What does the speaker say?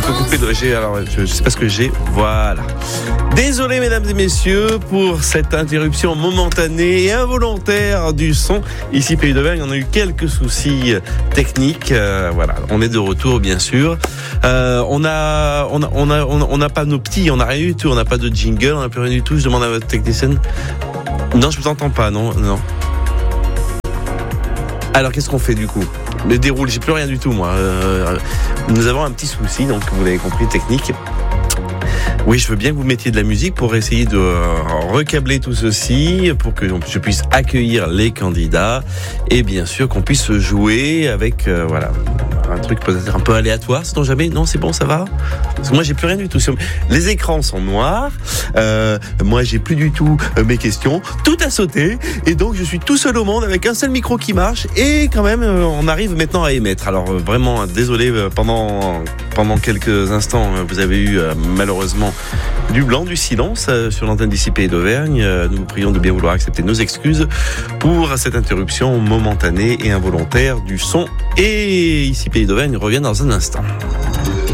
peut couper je sais pas ce que j'ai. Voilà. Désolé mesdames et messieurs pour cette interruption momentanée et involontaire du son. Ici Pays d'Auvergne, on a eu quelques soucis techniques. Voilà, on est de retour bien sûr. On n'a pas nos petits, on n'a rien du tout, on n'a pas de jingle, on n'a plus rien du tout. Je demande à votre technicienne. Non, je vous entends pas, non. Alors qu'est-ce qu'on fait du coup ? Mais déroule, j'ai plus rien du tout moi. Nous avons un petit souci, donc vous l'avez compris, technique. Oui, je veux bien que vous mettiez de la musique pour essayer de recabler tout ceci, pour que je puisse accueillir les candidats et bien sûr qu'on puisse jouer avec un truc peut-être un peu aléatoire, sinon jamais. Non, c'est bon, ça va. Parce que moi, j'ai plus rien du tout. Les écrans sont noirs. Moi, j'ai plus du tout mes questions. Tout a sauté et donc je suis tout seul au monde avec un seul micro qui marche et quand même, on arrive maintenant à émettre. Alors vraiment, désolé pendant quelques instants, vous avez eu malheureusement du blanc, du silence sur l'antenne d'ici Pays d'Auvergne. Nous vous prions de bien vouloir accepter nos excuses pour cette interruption momentanée et involontaire du son. Et ici Pays d'Auvergne revient dans un instant.